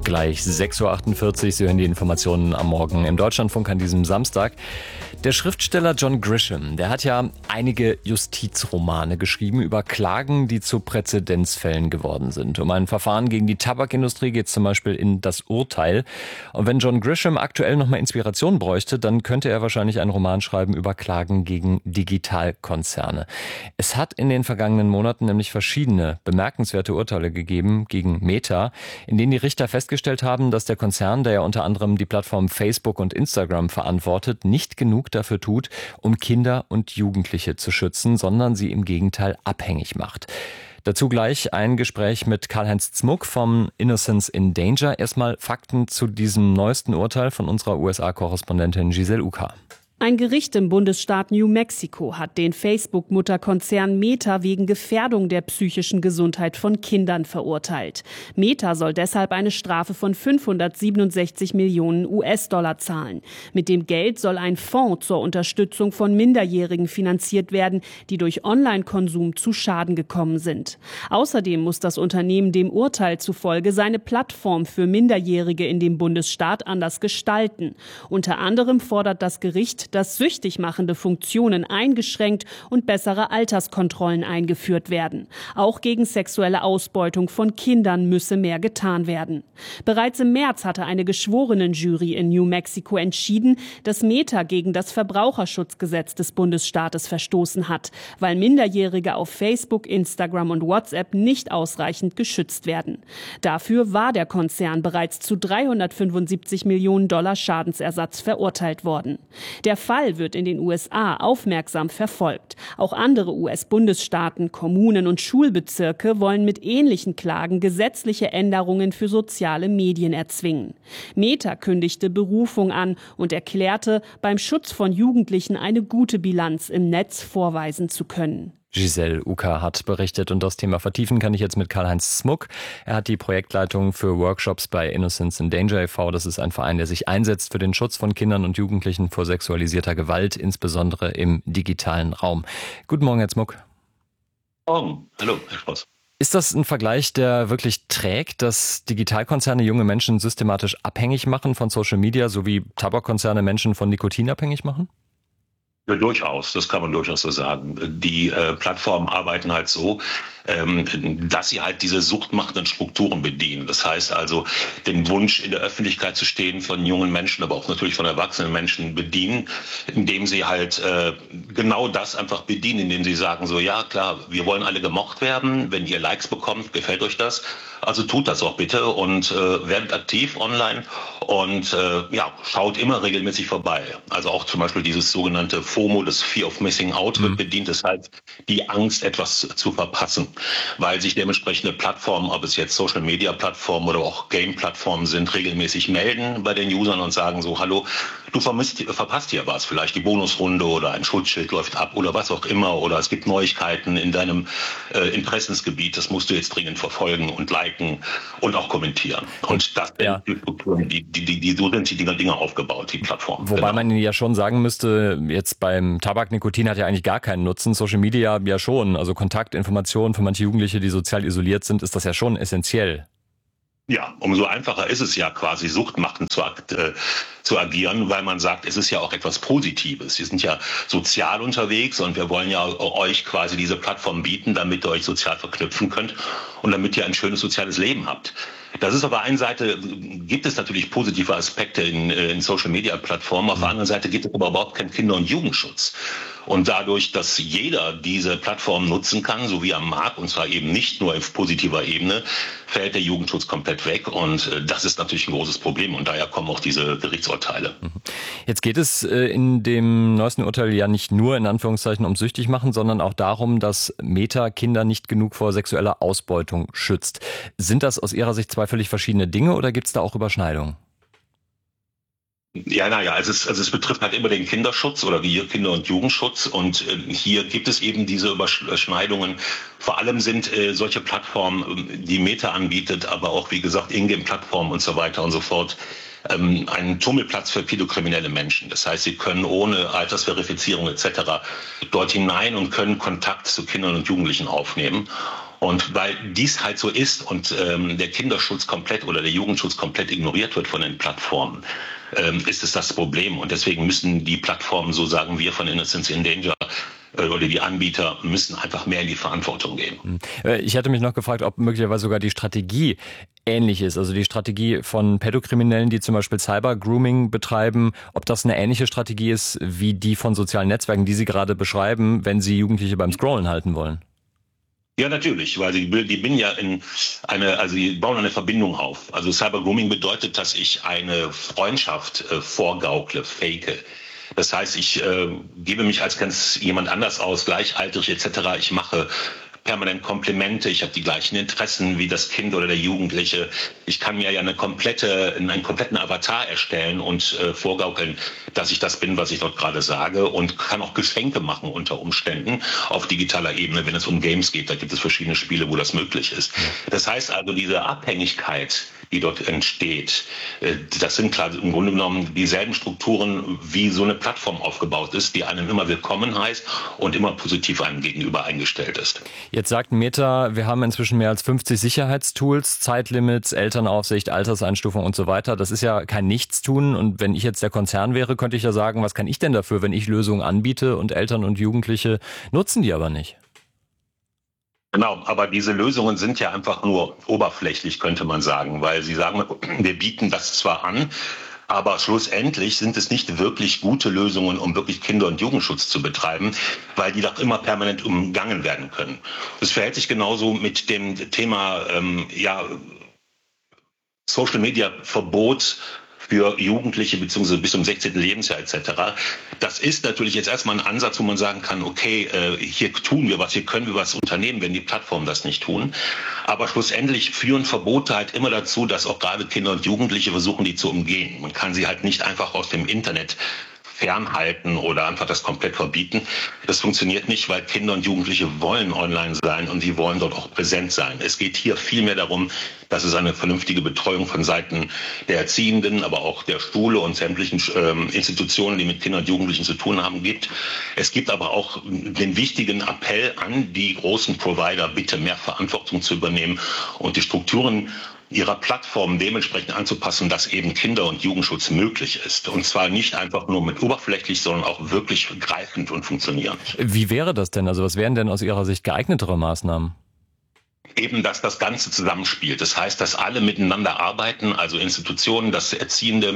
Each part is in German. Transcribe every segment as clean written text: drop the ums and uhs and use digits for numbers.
Gleich 6.48 Uhr. Sie hören die Informationen am Morgen im Deutschlandfunk an diesem Samstag. Der Schriftsteller John Grisham, der hat ja einige Justizromane geschrieben über Klagen, die zu Präzedenzfällen geworden sind. Um ein Verfahren gegen die Tabakindustrie geht es zum Beispiel in Das Urteil. Und wenn John Grisham aktuell nochmal Inspiration bräuchte, dann könnte er wahrscheinlich einen Roman schreiben über Klagen gegen Digitalkonzerne. Es hat in den vergangenen Monaten nämlich verschiedene bemerkenswerte Urteile gegeben gegen Meta, in denen die Richter festgestellt haben, dass der Konzern, der ja unter anderem die Plattformen Facebook und Instagram verantwortet, nicht genug dafür tut, um Kinder und Jugendliche zu schützen, sondern sie im Gegenteil abhängig macht. Dazu gleich ein Gespräch mit Karl-Heinz Zmuck vom Innocence in Danger. Erstmal Fakten zu diesem neuesten Urteil von unserer USA-Korrespondentin Giselle Uka. Ein Gericht im Bundesstaat New Mexico hat den Facebook-Mutterkonzern Meta wegen Gefährdung der psychischen Gesundheit von Kindern verurteilt. Meta soll deshalb eine Strafe von 567 Millionen US-Dollar zahlen. Mit dem Geld soll ein Fonds zur Unterstützung von Minderjährigen finanziert werden, die durch Online-Konsum zu Schaden gekommen sind. Außerdem muss das Unternehmen dem Urteil zufolge seine Plattform für Minderjährige in dem Bundesstaat anders gestalten. Unter anderem fordert das Gericht, dass süchtig machende Funktionen eingeschränkt und bessere Alterskontrollen eingeführt werden. Auch gegen sexuelle Ausbeutung von Kindern müsse mehr getan werden. Bereits im März hatte eine Geschworenenjury in New Mexico entschieden, dass Meta gegen das Verbraucherschutzgesetz des Bundesstaates verstoßen hat, weil Minderjährige auf Facebook, Instagram und WhatsApp nicht ausreichend geschützt werden. Dafür war der Konzern bereits zu 375 Millionen Dollar Schadensersatz verurteilt worden. Der Fall wird in den USA aufmerksam verfolgt. Auch andere US-Bundesstaaten, Kommunen und Schulbezirke wollen mit ähnlichen Klagen gesetzliche Änderungen für soziale Medien erzwingen. Meta kündigte Berufung an und erklärte, beim Schutz von Jugendlichen eine gute Bilanz im Netz vorweisen zu können. Giselle Uka hat berichtet und das Thema vertiefen kann ich jetzt mit Karl-Heinz Zmuck. Er hat die Projektleitung für Workshops bei Innocence in Danger e.V. Das ist ein Verein, der sich einsetzt für den Schutz von Kindern und Jugendlichen vor sexualisierter Gewalt, insbesondere im digitalen Raum. Guten Morgen, Herr Zmuck. Morgen. Hallo, Herr Schloss. Ist das ein Vergleich, der wirklich trägt, dass Digitalkonzerne junge Menschen systematisch abhängig machen von Social Media, sowie Tabakkonzerne Menschen von Nikotin abhängig machen? Ja, durchaus, das kann man durchaus so sagen. Die Plattformen arbeiten halt so, dass sie halt diese suchtmachenden Strukturen bedienen. Das heißt also, den Wunsch in der Öffentlichkeit zu stehen von jungen Menschen, aber auch natürlich von erwachsenen Menschen bedienen, indem sie halt genau das einfach bedienen, indem sie sagen so, ja klar, wir wollen alle gemocht werden, wenn ihr Likes bekommt, gefällt euch das, also tut das auch bitte und werdet aktiv online und schaut immer regelmäßig vorbei. Also auch zum Beispiel dieses sogenannte FOMO, das Fear of Missing Out, wird bedient, das heißt die Angst, etwas zu verpassen, weil sich dementsprechende Plattformen, ob es jetzt Social-Media-Plattformen oder auch Game-Plattformen sind, regelmäßig melden bei den Usern und sagen so, hallo, du verpasst hier was, vielleicht die Bonusrunde oder ein Schutzschild läuft ab oder was auch immer oder es gibt Neuigkeiten in deinem Interessensgebiet, das musst du jetzt dringend verfolgen und liken und auch kommentieren. Und das sind die Strukturen, so sind die Dinge aufgebaut, die Plattformen. Wobei man ja schon sagen müsste, jetzt beim Tabak, Nikotin hat ja eigentlich gar keinen Nutzen, Social Media ja schon, also Kontaktinformationen für manche Jugendliche, die sozial isoliert sind, ist das ja schon essentiell. Ja, umso einfacher ist es ja quasi suchtmachend zu agieren, weil man sagt, es ist ja auch etwas Positives. Wir sind ja sozial unterwegs und wir wollen ja euch quasi diese Plattform bieten, damit ihr euch sozial verknüpfen könnt und damit ihr ein schönes soziales Leben habt. Das ist auf der einen Seite, gibt es natürlich positive Aspekte in Social-Media-Plattformen, auf der anderen Seite gibt es aber überhaupt keinen Kinder- und Jugendschutz. Und dadurch, dass jeder diese Plattform nutzen kann, so wie er mag, und zwar eben nicht nur auf positiver Ebene, fällt der Jugendschutz komplett weg. Und das ist natürlich ein großes Problem. Und daher kommen auch diese Gerichtsurteile. Jetzt geht es in dem neuesten Urteil ja nicht nur in Anführungszeichen um süchtig machen, sondern auch darum, dass Meta Kinder nicht genug vor sexueller Ausbeutung schützt. Sind das aus Ihrer Sicht zwei völlig verschiedene Dinge oder gibt es da auch Überschneidungen? Ja, also es betrifft halt immer den Kinderschutz oder Kinder- und Jugendschutz und hier gibt es eben diese Überschneidungen. Vor allem sind solche Plattformen, die Meta anbietet, aber auch wie gesagt Ingame-Plattformen und so weiter und so fort, ein Tummelplatz für pädokriminelle Menschen. Das heißt, sie können ohne Altersverifizierung etc. dort hinein und können Kontakt zu Kindern und Jugendlichen aufnehmen. Und weil dies halt so ist und der Kinderschutz komplett oder der Jugendschutz komplett ignoriert wird von den Plattformen, ist es das Problem. Und deswegen müssen die Plattformen, so sagen wir von Innocence in Danger, oder die Anbieter müssen einfach mehr in die Verantwortung gehen. Ich hatte mich noch gefragt, ob möglicherweise sogar die Strategie ähnlich ist. Also die Strategie von Pädokriminellen, die zum Beispiel Cyber-Grooming betreiben, ob das eine ähnliche Strategie ist wie die von sozialen Netzwerken, die Sie gerade beschreiben, wenn Sie Jugendliche beim Scrollen halten wollen. Ja, natürlich, weil die binden ja die bauen eine Verbindung auf. Also Cyber-Grooming bedeutet, dass ich eine Freundschaft vorgaukle, fake. Das heißt, ich gebe mich als ganz jemand anders aus, gleichaltrig etc. Ich mache permanent Komplimente, ich habe die gleichen Interessen wie das Kind oder der Jugendliche. Ich kann mir ja einen kompletten Avatar erstellen und vorgaukeln, dass ich das bin, was ich dort gerade sage, und kann auch Geschenke machen unter Umständen auf digitaler Ebene, wenn es um Games geht. Da gibt es verschiedene Spiele, wo das möglich ist. Das heißt also, diese Abhängigkeit, die dort entsteht, das sind klar im Grunde genommen dieselben Strukturen, wie so eine Plattform aufgebaut ist, die einem immer willkommen heißt und immer positiv einem gegenüber eingestellt ist. Jetzt sagt Meta, wir haben inzwischen mehr als 50 Sicherheitstools, Zeitlimits, Elternaufsicht, Alterseinstufung und so weiter. Das ist ja kein Nichtstun. Und wenn ich jetzt der Konzern wäre, könnte ich ja sagen, was kann ich denn dafür, wenn ich Lösungen anbiete und Eltern und Jugendliche nutzen die aber nicht? Genau, aber diese Lösungen sind ja einfach nur oberflächlich, könnte man sagen, weil sie sagen, wir bieten das zwar an, aber schlussendlich sind es nicht wirklich gute Lösungen, um wirklich Kinder- und Jugendschutz zu betreiben, weil die doch immer permanent umgangen werden können. Das verhält sich genauso mit dem Thema Social-Media-Verbot für Jugendliche bzw. bis zum 16. Lebensjahr etc. Das ist natürlich jetzt erstmal ein Ansatz, wo man sagen kann, okay, hier tun wir was, hier können wir was unternehmen, wenn die Plattformen das nicht tun. Aber schlussendlich führen Verbote halt immer dazu, dass auch gerade Kinder und Jugendliche versuchen, die zu umgehen. Man kann sie halt nicht einfach aus dem Internet fernhalten oder einfach das komplett verbieten. Das funktioniert nicht, weil Kinder und Jugendliche wollen online sein und sie wollen dort auch präsent sein. Es geht hier vielmehr darum, dass es eine vernünftige Betreuung von Seiten der Erziehenden, aber auch der Schule und sämtlichen Institutionen, die mit Kindern und Jugendlichen zu tun haben, gibt. Es gibt aber auch den wichtigen Appell an die großen Provider, bitte mehr Verantwortung zu übernehmen und die Strukturen ihrer Plattformen dementsprechend anzupassen, dass eben Kinder- und Jugendschutz möglich ist. Und zwar nicht einfach nur mit oberflächlich, sondern auch wirklich greifend und funktionierend. Wie wäre das denn? Also was wären denn aus Ihrer Sicht geeignetere Maßnahmen? Eben, dass das Ganze zusammenspielt. Das heißt, dass alle miteinander arbeiten, also Institutionen, dass Erziehende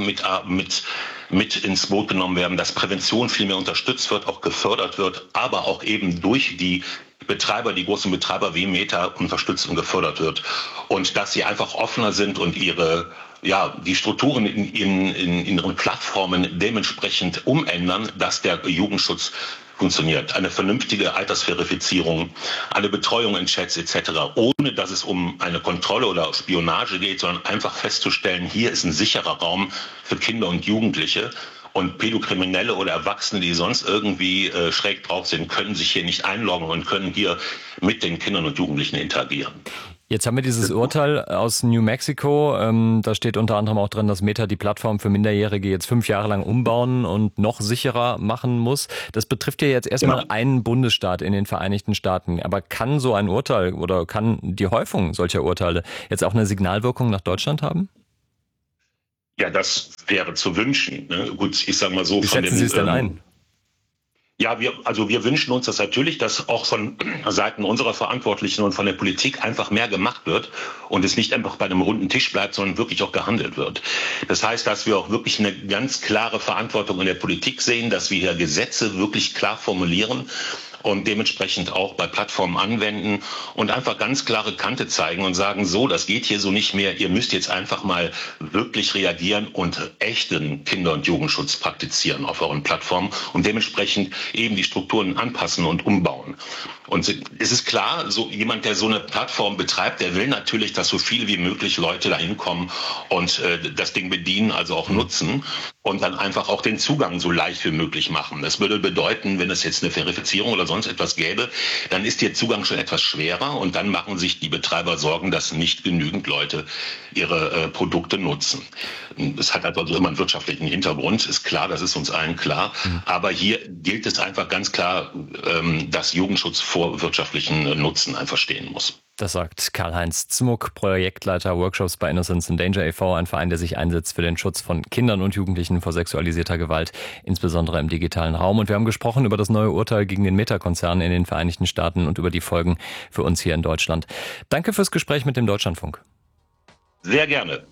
mit ins Boot genommen werden, dass Prävention viel mehr unterstützt wird, auch gefördert wird, aber auch eben durch die Betreiber, die großen Betreiber wie Meta unterstützt und gefördert wird. Und dass sie einfach offener sind und die Strukturen in ihren Plattformen dementsprechend umändern, dass der Jugendschutz funktioniert. Eine vernünftige Altersverifizierung, eine Betreuung in Chats etc., ohne dass es um eine Kontrolle oder Spionage geht, sondern einfach festzustellen, hier ist ein sicherer Raum für Kinder und Jugendliche. Und Pädokriminelle oder Erwachsene, die sonst irgendwie schräg drauf sind, können sich hier nicht einloggen und können hier mit den Kindern und Jugendlichen interagieren. Jetzt haben wir dieses Urteil aus New Mexico. Da steht unter anderem auch drin, dass Meta die Plattform für Minderjährige jetzt 5 Jahre lang umbauen und noch sicherer machen muss. Das betrifft ja jetzt erstmal einen Bundesstaat in den Vereinigten Staaten. Aber kann so ein Urteil oder kann die Häufung solcher Urteile jetzt auch eine Signalwirkung nach Deutschland haben? Ja, das wäre zu wünschen. Ne? Gut, ich sage mal so. Wie schätzen Sie es denn ein? Ja, wir wünschen uns das natürlich, dass auch von Seiten unserer Verantwortlichen und von der Politik einfach mehr gemacht wird und es nicht einfach bei einem runden Tisch bleibt, sondern wirklich auch gehandelt wird. Das heißt, dass wir auch wirklich eine ganz klare Verantwortung in der Politik sehen, dass wir hier Gesetze wirklich klar formulieren und dementsprechend auch bei Plattformen anwenden und einfach ganz klare Kante zeigen und sagen, so, das geht hier so nicht mehr. Ihr müsst jetzt einfach mal wirklich reagieren und echten Kinder- und Jugendschutz praktizieren auf euren Plattformen und dementsprechend eben die Strukturen anpassen und umbauen. Und es ist klar, so jemand, der so eine Plattform betreibt, der will natürlich, dass so viele wie möglich Leute da hinkommen und das Ding bedienen, also auch nutzen und dann einfach auch den Zugang so leicht wie möglich machen. Das würde bedeuten, wenn es jetzt eine Verifizierung oder sonst etwas gäbe, dann ist der Zugang schon etwas schwerer und dann machen sich die Betreiber Sorgen, dass nicht genügend Leute ihre Produkte nutzen. Es hat also immer einen wirtschaftlichen Hintergrund, ist klar, das ist uns allen klar. Aber hier gilt es einfach ganz klar, dass Jugendschutz vor vor wirtschaftlichen Nutzen einfach stehen muss. Das sagt Karl-Heinz Zmuck, Projektleiter Workshops bei Innocence in Danger e.V., ein Verein, der sich einsetzt für den Schutz von Kindern und Jugendlichen vor sexualisierter Gewalt, insbesondere im digitalen Raum. Und wir haben gesprochen über das neue Urteil gegen den Meta-Konzern in den Vereinigten Staaten und über die Folgen für uns hier in Deutschland. Danke fürs Gespräch mit dem Deutschlandfunk. Sehr gerne.